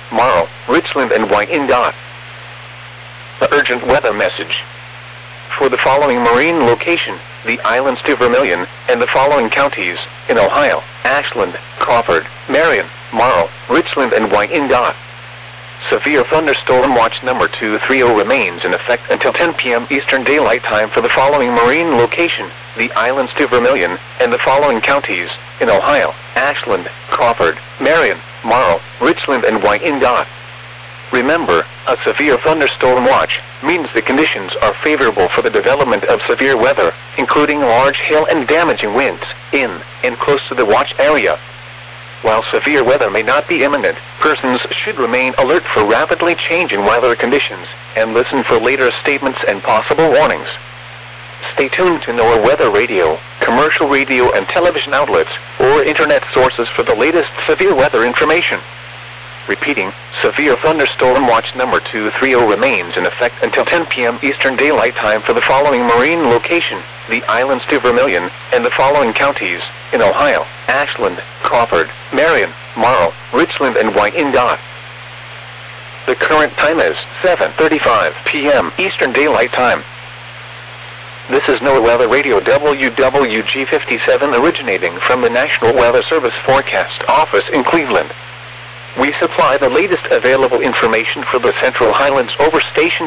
Morrow, Richland and Wyandotte. The urgent weather message. For the following marine location, the islands to Vermilion, and the following counties, in Ohio, Ashland, Crawford, Marion, Morrow, Richland and Wyandotte. Severe thunderstorm watch number 230 remains in effect until 10 p.m. Eastern Daylight Time for the following marine location, the islands to Vermilion, and the following counties, in Ohio, Ashland, Crawford, Marion, Morrow, Richland and Wyandotte. Remember, a severe thunderstorm watch means the conditions are favorable for the development of severe weather, including large hail and damaging winds, in and close to the watch area. While severe weather may not be imminent, persons should remain alert for rapidly changing weather conditions, and listen for later statements and possible warnings. Stay tuned to NOAA Weather Radio, commercial radio and television outlets, or internet sources for the latest severe weather information. Repeating, severe thunderstorm watch number 230 remains in effect until 10 p.m. Eastern Daylight Time for the following marine location, the islands to Vermilion, and the following counties, in Ohio, Ashland, Crawford, Marion, Morrow, Richland and Wyandotte. The current time is 7:35 p.m. Eastern Daylight Time. This is NOAA Weather Radio WWG57 originating from the National Weather Service Forecast Office in Cleveland. We supply the latest available information for the Central Highlands over station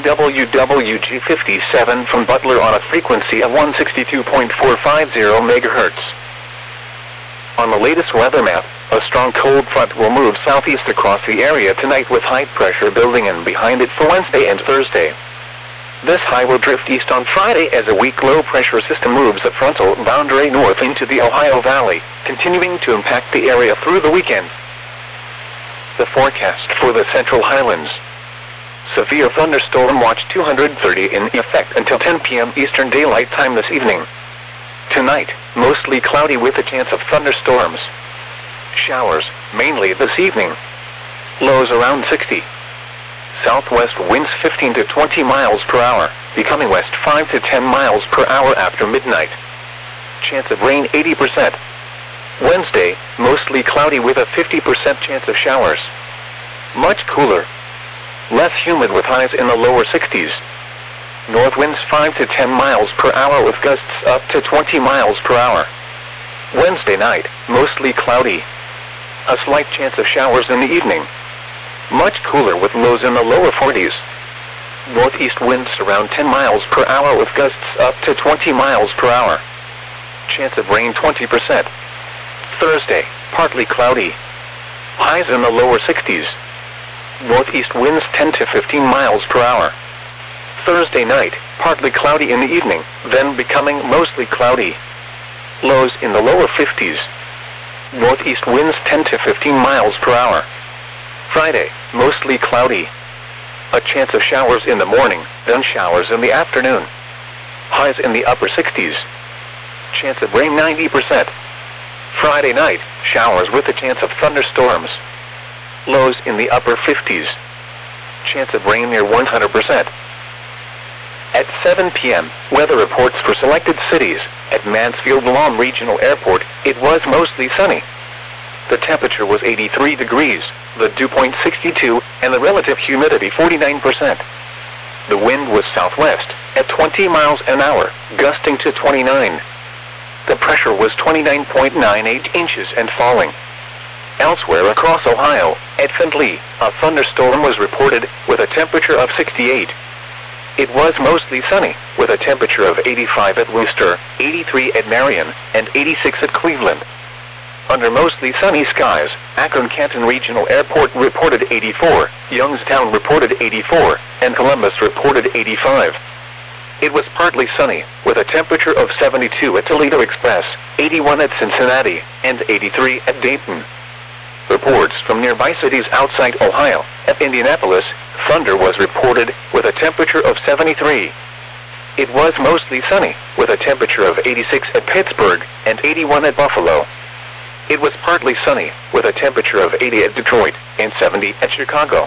WWG57 from Butler on a frequency of 162.450 MHz. On the latest weather map, a strong cold front will move southeast across the area tonight with high pressure building in behind it for Wednesday and Thursday. This high will drift east on Friday as a weak low-pressure system moves the frontal boundary north into the Ohio Valley, continuing to impact the area through the weekend. The forecast for the Central Highlands. Severe thunderstorm watch 230 in effect until 10 p.m. Eastern Daylight Time this evening. Tonight, mostly cloudy with a chance of thunderstorms. Showers, mainly this evening. Lows around 60. Southwest winds 15 to 20 miles per hour, becoming west 5 to 10 miles per hour after midnight. Chance of rain 80%. Wednesday, mostly cloudy with a 50% chance of showers. Much cooler. Less humid with highs in the lower 60s. North winds 5 to 10 miles per hour with gusts up to 20 miles per hour. Wednesday night, mostly cloudy. A slight chance of showers in the evening. Much cooler with lows in the lower 40s. Northeast winds around 10 miles per hour with gusts up to 20 miles per hour. Chance of rain 20%. Thursday, partly cloudy. Highs in the lower 60s. Northeast winds 10 to 15 miles per hour. Thursday night, partly cloudy in the evening, then becoming mostly cloudy. Lows in the lower 50s. Northeast winds 10 to 15 miles per hour. Friday, mostly cloudy. A chance of showers in the morning, then showers in the afternoon. Highs in the upper 60s. Chance of rain 90%. Friday night, showers with a chance of thunderstorms. Lows in the upper 50s. Chance of rain near 100%. At 7 p.m., weather reports for selected cities. At Mansfield Guam Regional Airport, it was mostly sunny. The temperature was 83 degrees, the dew point 62, and the relative humidity 49%. The wind was southwest, at 20 miles an hour, gusting to 29. The pressure was 29.98 inches and falling. Elsewhere across Ohio, at Findlay, a thunderstorm was reported with a temperature of 68. It was mostly sunny, with a temperature of 85 at Wooster, 83 at Marion, and 86 at Cleveland. Under mostly sunny skies, Akron-Canton Regional Airport reported 84, Youngstown reported 84, and Columbus reported 85. It was partly sunny, with a temperature of 72 at Toledo Express, 81 at Cincinnati, and 83 at Dayton. Reports from nearby cities outside Ohio. At Indianapolis, thunder was reported with a temperature of 73. It was mostly sunny, with a temperature of 86 at Pittsburgh and 81 at Buffalo. It was partly sunny, with a temperature of 80 at Detroit and 70 at Chicago.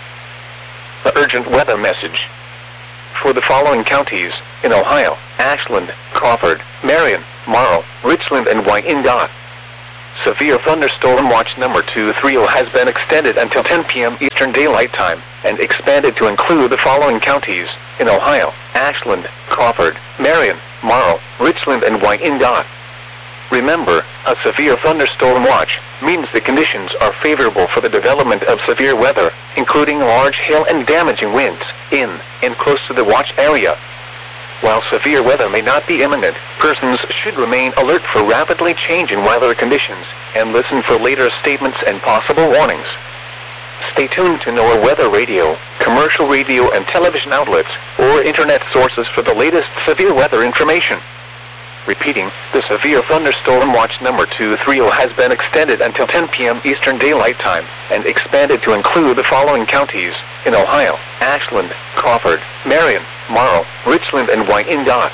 The urgent weather message. For the following counties, in Ohio, Ashland, Crawford, Marion, Morrow, Richland and Wyandotte. Severe thunderstorm watch number 230 has been extended until 10 p.m. Eastern Daylight Time and expanded to include the following counties in Ohio: Ashland, Crawford, Marion, Morrow, Richland, and Wyandotte. Remember, a severe thunderstorm watch means the conditions are favorable for the development of severe weather, including large hail and damaging winds, in and close to the watch area. While severe weather may not be imminent, persons should remain alert for rapidly changing weather conditions and listen for later statements and possible warnings. Stay tuned to NOAA Weather Radio, commercial radio and television outlets, or internet sources for the latest severe weather information. Repeating, the severe thunderstorm watch number 230 has been extended until 10 p.m. Eastern Daylight Time and expanded to include the following counties in Ohio: Ashland, Crawford, Marion, Morrow, Richland, and Wyandotte.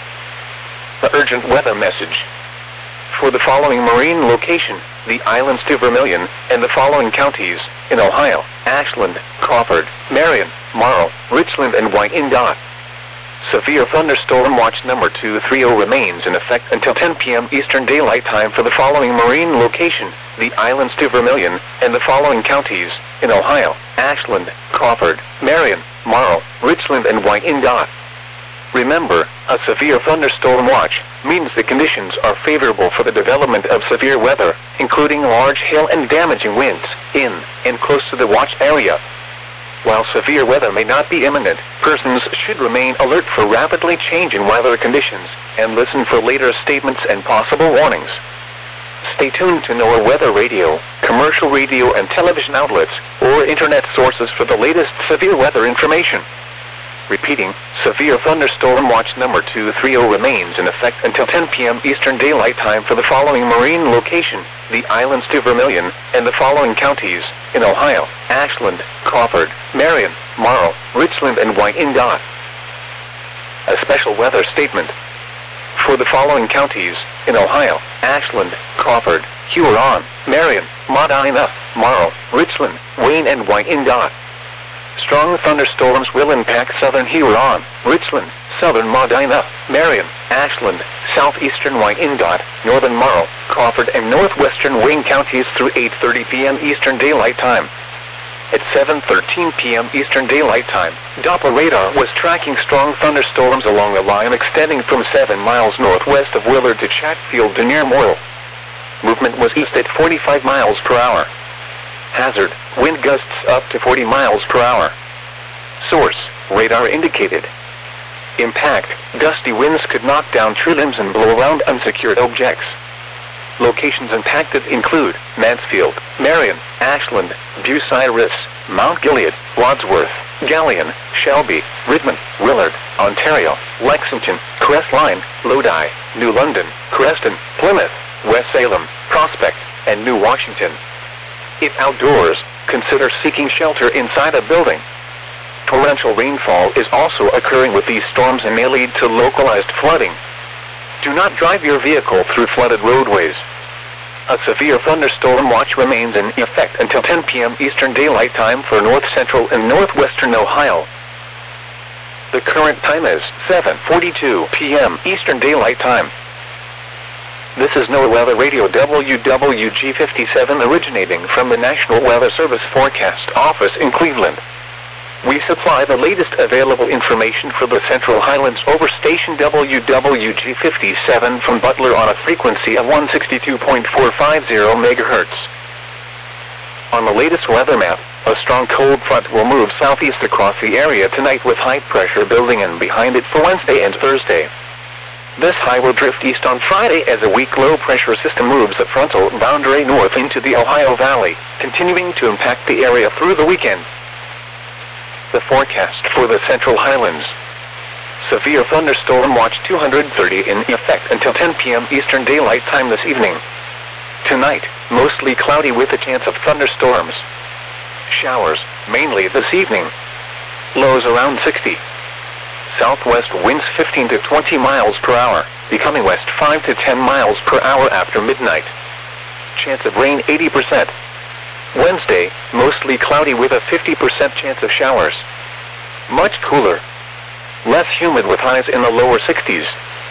The urgent weather message. For the following marine location, the islands to Vermilion, and the following counties in Ohio: Ashland, Crawford, Marion, Morrow, Richland, and Wyandotte. Severe thunderstorm watch number 230 remains in effect until 10 p.m. Eastern Daylight Time for the following marine location, the islands to Vermilion, and the following counties in Ohio: Ashland, Crawford, Marion, Morrow, Richland, and Wyandotte. Remember, a severe thunderstorm watch means the conditions are favorable for the development of severe weather, including large hail and damaging winds, in and close to the watch area. While severe weather may not be imminent, persons should remain alert for rapidly changing weather conditions and listen for later statements and possible warnings. Stay tuned to NOAA Weather Radio, commercial radio and television outlets, or internet sources for the latest severe weather information. Repeating, severe thunderstorm watch number 230 remains in effect until 10 p.m. Eastern Daylight Time for the following marine location, the islands to Vermilion, and the following counties in Ohio: Ashland, Crawford, Marion, Morrow, Richland, and Wyandotte. A special weather statement. For the following counties in Ohio: Ashland, Crawford, Huron, Marion, Medina, Morrow, Richland, Wayne, and Wyandotte. Strong thunderstorms will impact southern Huron, Richland, southern Medina, Marion, Ashland, southeastern Wyandotte, northern Morrow, Crawford, and northwestern Wayne counties through 8:30 p.m. Eastern Daylight Time. At 7:13 p.m. Eastern Daylight Time, Doppler radar was tracking strong thunderstorms along the line extending from 7 miles northwest of Willard to Chatfield to near Morrill. Movement was east at 45 miles per hour. Hazard, wind gusts up to 40 miles per hour. Source, radar indicated. Impact, gusty winds could knock down tree limbs and blow around unsecured objects. Locations impacted include Mansfield, Marion, Ashland, Bucyrus, Mount Gilead, Wadsworth, Galion, Shelby, Redmond, Willard, Ontario, Lexington, Crestline, Lodi, New London, Creston, Plymouth, West Salem, Prospect, and New Washington. If outdoors, consider seeking shelter inside a building. Torrential rainfall is also occurring with these storms and may lead to localized flooding. Do not drive your vehicle through flooded roadways. A severe thunderstorm watch remains in effect until 10 p.m. Eastern Daylight Time for north-central and northwestern Ohio. The current time is 7:42 p.m. Eastern Daylight Time. This is NOAA Weather Radio WWG57 originating from the National Weather Service Forecast Office in Cleveland. We supply the latest available information for the Central Highlands over station WWG57 from Butler on a frequency of 162.450 MHz. On the latest weather map, a strong cold front will move southeast across the area tonight with high pressure building in behind it for Wednesday and Thursday. This high will drift east on Friday as a weak low-pressure system moves the frontal boundary north into the Ohio Valley, continuing to impact the area through the weekend. The forecast for the Central Highlands. Severe thunderstorm watch 230 in effect until 10 p.m. Eastern Daylight Time this evening. Tonight, mostly cloudy with a chance of thunderstorms. Showers, mainly this evening. Lows around 60. Southwest winds 15 to 20 miles per hour, becoming west 5 to 10 miles per hour after midnight. Chance of rain 80%. Wednesday, mostly cloudy with a 50% chance of showers. Much cooler. Less humid with highs in the lower 60s.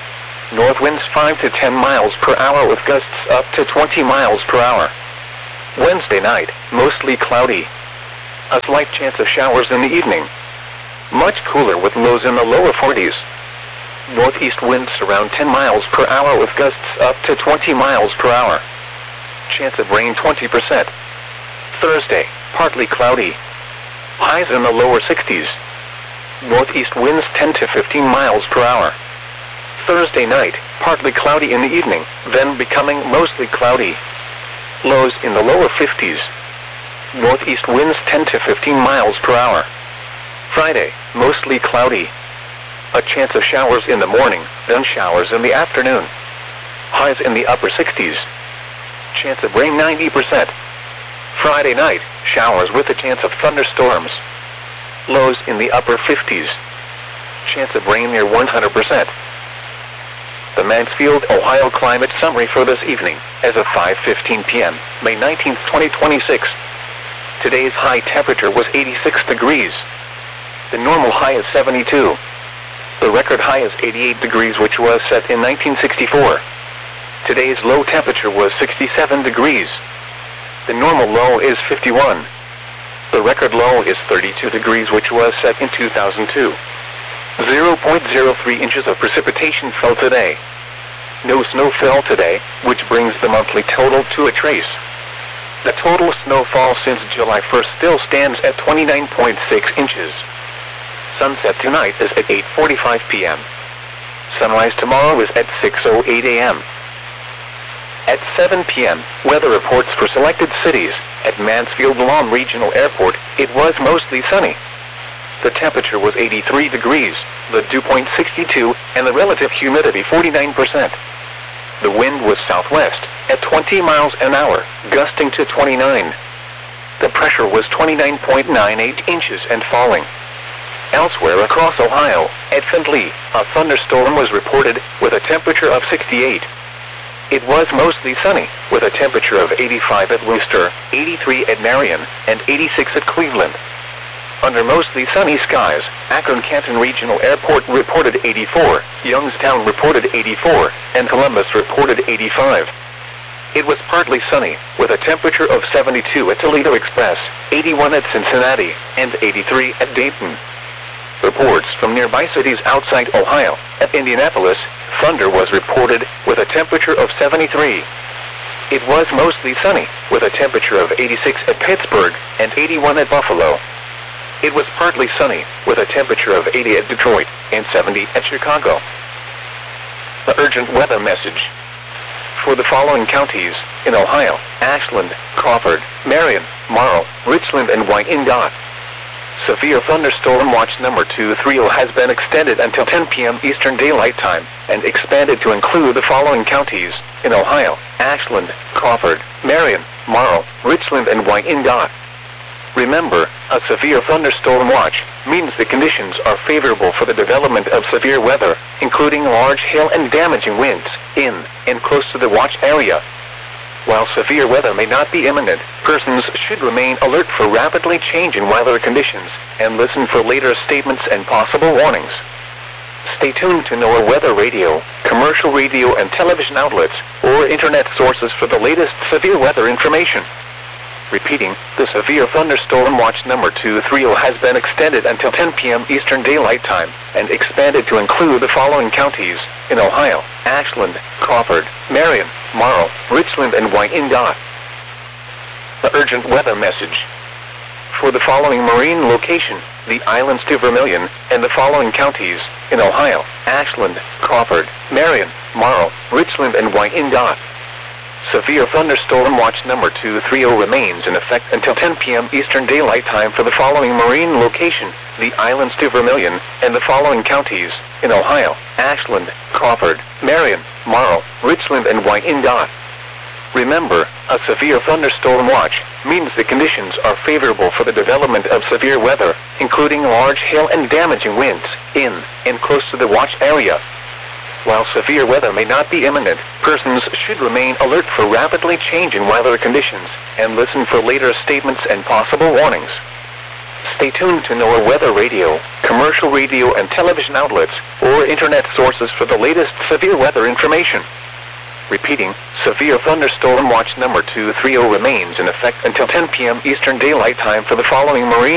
North winds 5 to 10 miles per hour with gusts up to 20 miles per hour. Wednesday night, mostly cloudy. A slight chance of showers in the evening. Much cooler with lows in the lower 40s. Northeast winds around 10 miles per hour with gusts up to 20 miles per hour. Chance of rain 20%. Thursday, partly cloudy. Highs in the lower 60s. Northeast winds 10 to 15 miles per hour. Thursday night, partly cloudy in the evening, then becoming mostly cloudy. Lows in the lower 50s. Northeast winds 10 to 15 miles per hour. Friday, mostly cloudy. A chance of showers in the morning, then showers in the afternoon. Highs in the upper 60s. Chance of rain 90%. Friday night, showers with a chance of thunderstorms. Lows in the upper 50s. Chance of rain near 100%. The Mansfield, Ohio climate summary for this evening, as of 5:15 p.m., May 19, 2026. Today's high temperature was 86 degrees. The normal high is 72. The record high is 88 degrees, which was set in 1964. Today's low temperature was 67 degrees. The normal low is 51. The record low is 32 degrees, which was set in 2002. 0.03 inches of precipitation fell today. No snow fell today, which brings the monthly total to a trace. The total snowfall since July 1st still stands at 29.6 inches. Sunset tonight is at 8:45 p.m. Sunrise tomorrow is at 6:08 a.m. At 7 p.m., weather reports for selected cities. At Mansfield Lawn Regional Airport, it was mostly sunny. The temperature was 83 degrees, the dew point 62, and the relative humidity 49%. The wind was southwest, at 20 miles an hour, gusting to 29. The pressure was 29.98 inches and falling. Elsewhere across Ohio, at Findlay, a thunderstorm was reported, with a temperature of 68. It was mostly sunny, with a temperature of 85 at Worcester, 83 at Marion, and 86 at Cleveland. Under mostly sunny skies, Akron-Canton Regional Airport reported 84, Youngstown reported 84, and Columbus reported 85. It was partly sunny, with a temperature of 72 at Toledo Express, 81 at Cincinnati, and 83 at Dayton. Reports from nearby cities outside Ohio. At Indianapolis, thunder was reported, with a temperature of 73. It was mostly sunny, with a temperature of 86 at Pittsburgh, and 81 at Buffalo. It was partly sunny, with a temperature of 80 at Detroit, and 70 at Chicago. The urgent weather message. For the following counties, in Ohio: Ashland, Crawford, Marion, Morrow, Richland, and Wyandotte. Severe thunderstorm watch number 230 has been extended until 10 p.m. Eastern Daylight Time, and expanded to include the following counties, in Ohio: Ashland, Crawford, Marion, Morrow, Richland, and Wyandotte. Remember, a severe thunderstorm watch means the conditions are favorable for the development of severe weather, including large hail and damaging winds, in and close to the watch area. While severe weather may not be imminent, persons should remain alert for rapidly changing weather conditions, and listen for later statements and possible warnings. Stay tuned to NOAA Weather Radio, commercial radio and television outlets, or internet sources for the latest severe weather information. Repeating, the severe thunderstorm watch number 230 has been extended until 10 p.m. Eastern Daylight Time, and expanded to include the following counties, in Ohio: Ashland, Crawford, Marion, Morrow, Richland, and Wyandotte. The urgent weather message. For the following marine location, the islands to Vermilion, and the following counties, in Ohio: Ashland, Crawford, Marion, Morrow, Richland, and Wyandotte. Severe thunderstorm watch number 230 remains in effect until 10 p.m. Eastern Daylight Time for the following marine location, the islands to Vermilion, and the following counties, in Ohio: Ashland, Crawford, Marion, Morrow, Richland, and Wyandotte. Remember, a severe thunderstorm watch means the conditions are favorable for the development of severe weather, including large hail and damaging winds, in and close to the watch area. While severe weather may not be imminent, persons should remain alert for rapidly changing weather conditions, and listen for later statements and possible warnings. Stay tuned to NOAA Weather Radio, commercial radio and television outlets, or internet sources for the latest severe weather information. Repeating, severe thunderstorm watch number 230 remains in effect until 10 p.m. Eastern Daylight Time for the following marine